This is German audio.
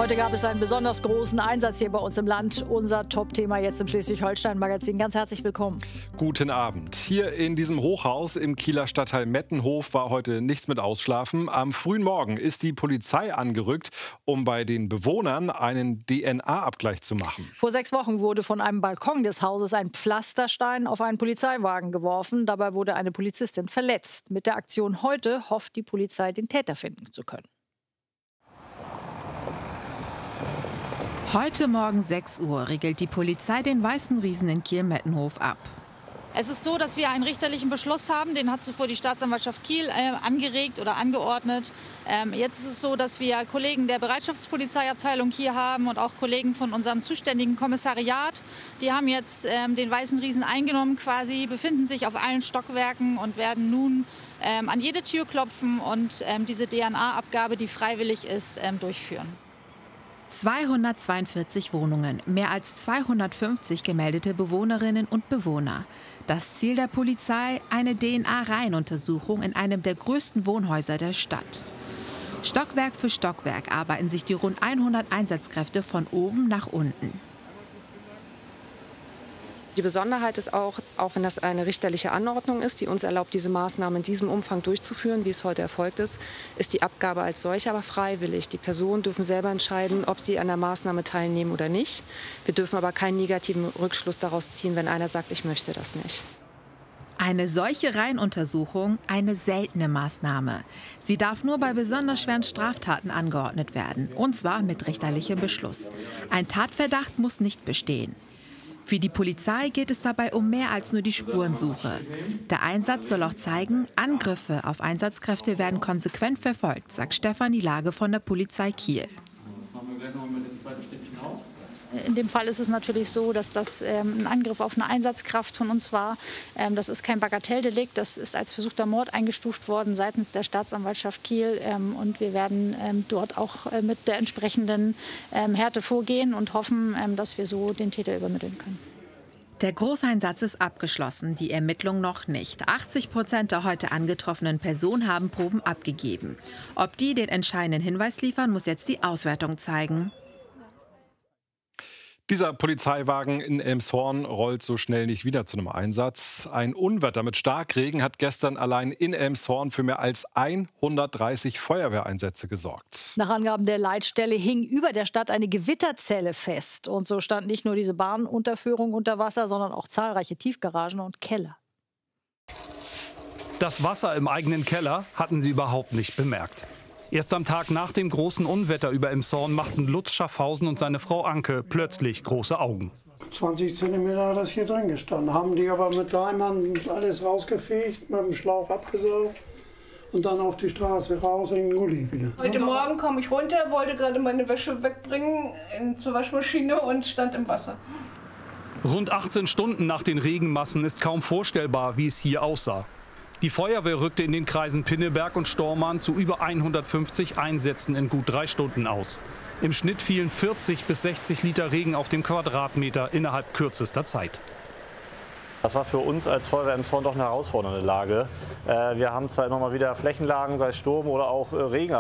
Heute gab es einen besonders großen Einsatz hier bei uns im Land. Unser Top-Thema jetzt im Schleswig-Holstein-Magazin. Ganz herzlich willkommen. Guten Abend. Hier in diesem Hochhaus im Kieler Stadtteil Mettenhof war heute nichts mit Ausschlafen. Am frühen Morgen ist die Polizei angerückt, um bei den Bewohnern einen DNA-Abgleich zu machen. Vor 6 Wochen wurde von einem Balkon des Hauses ein Pflasterstein auf einen Polizeiwagen geworfen. Dabei wurde eine Polizistin verletzt. Mit der Aktion heute hofft die Polizei, den Täter finden zu können. Heute Morgen 6 Uhr regelt die Polizei den Weißen Riesen in Kiel-Mettenhof ab. Es ist so, dass wir einen richterlichen Beschluss haben, den hat zuvor die Staatsanwaltschaft Kiel angeregt oder angeordnet. Jetzt ist es so, dass wir Kollegen der Bereitschaftspolizeiabteilung hier haben und auch Kollegen von unserem zuständigen Kommissariat. Die haben jetzt den Weißen Riesen eingenommen quasi, befinden sich auf allen Stockwerken und werden nun an jede Tür klopfen und diese DNA-Abgabe, die freiwillig ist, durchführen. 242 Wohnungen, mehr als 250 gemeldete Bewohnerinnen und Bewohner. Das Ziel der Polizei, eine DNA-Reihenuntersuchung in einem der größten Wohnhäuser der Stadt. Stockwerk für Stockwerk arbeiten sich die rund 100 Einsatzkräfte von oben nach unten. Die Besonderheit ist auch wenn das eine richterliche Anordnung ist, die uns erlaubt, diese Maßnahmen in diesem Umfang durchzuführen, wie es heute erfolgt ist die Abgabe als solche aber freiwillig. Die Personen dürfen selber entscheiden, ob sie an der Maßnahme teilnehmen oder nicht. Wir dürfen aber keinen negativen Rückschluss daraus ziehen, wenn einer sagt, ich möchte das nicht. Eine solche Reihenuntersuchung, eine seltene Maßnahme. Sie darf nur bei besonders schweren Straftaten angeordnet werden, und zwar mit richterlichem Beschluss. Ein Tatverdacht muss nicht bestehen. Für die Polizei geht es dabei um mehr als nur die Spurensuche. Der Einsatz soll auch zeigen, Angriffe auf Einsatzkräfte werden konsequent verfolgt, sagt Stefanie Lage von der Polizei Kiel. In dem Fall ist es natürlich so, dass das ein Angriff auf eine Einsatzkraft von uns war. Das ist kein Bagatelldelikt, das ist als versuchter Mord eingestuft worden seitens der Staatsanwaltschaft Kiel. Und wir werden dort auch mit der entsprechenden Härte vorgehen und hoffen, dass wir so den Täter übermitteln können. Der Großeinsatz ist abgeschlossen, die Ermittlung noch nicht. 80% der heute angetroffenen Personen haben Proben abgegeben. Ob die den entscheidenden Hinweis liefern, muss jetzt die Auswertung zeigen. Dieser Polizeiwagen in Elmshorn rollt so schnell nicht wieder zu einem Einsatz. Ein Unwetter mit Starkregen hat gestern allein in Elmshorn für mehr als 130 Feuerwehreinsätze gesorgt. Nach Angaben der Leitstelle hing über der Stadt eine Gewitterzelle fest. Und so stand nicht nur diese Bahnunterführung unter Wasser, sondern auch zahlreiche Tiefgaragen und Keller. Das Wasser im eigenen Keller hatten sie überhaupt nicht bemerkt. Erst am Tag nach dem großen Unwetter über Elmshorn machten Lutz Schaffhausen und seine Frau Anke plötzlich große Augen. 20 Zentimeter hat das hier drin gestanden. Haben die aber mit Leimern alles rausgefegt, mit dem Schlauch abgesaugt und dann auf die Straße raus in den Gully wieder. Heute Morgen kam ich runter, wollte gerade meine Wäsche wegbringen zur Waschmaschine und stand im Wasser. Rund 18 Stunden nach den Regenmassen ist kaum vorstellbar, wie es hier aussah. Die Feuerwehr rückte in den Kreisen Pinneberg und Stormarn zu über 150 Einsätzen in gut 3 Stunden aus. Im Schnitt fielen 40 bis 60 Liter Regen auf den Quadratmeter innerhalb kürzester Zeit. Das war für uns als Feuerwehr Elmshorn doch eine herausfordernde Lage. Wir haben zwar immer mal wieder Flächenlagen, sei es Sturm oder auch Regen.